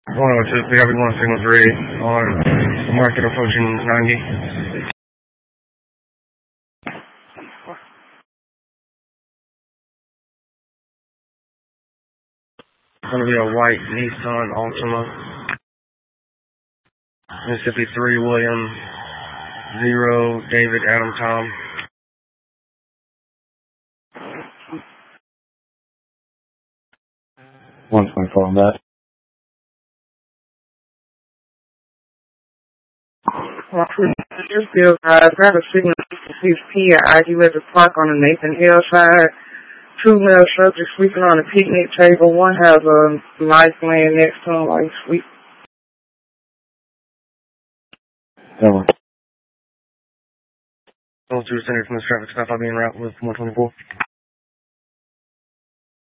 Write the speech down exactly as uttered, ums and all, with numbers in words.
one oh two, P W one signal three on market approaching ninety. It's going to be a white Nissan Altima. Mississippi three, William, zero, David, Adam, Tom. one twenty-four on that. Just Bill, guys. Grab a signal six P at I Q at the park on the Nathan Hill side. Two male subjects sleeping on a picnic table. One has a life laying next to him while he's sleeping. Over. one oh two, center from this traffic stop. I'll be en route with one twenty-four.